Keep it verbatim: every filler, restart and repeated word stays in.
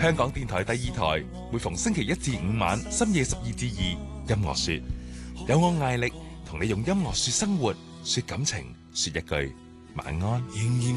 香港電台第二台每逢星期一至五晚深夜十二至二，音樂說，有我艾力同你用音樂說生活，說感情，說一句晚安。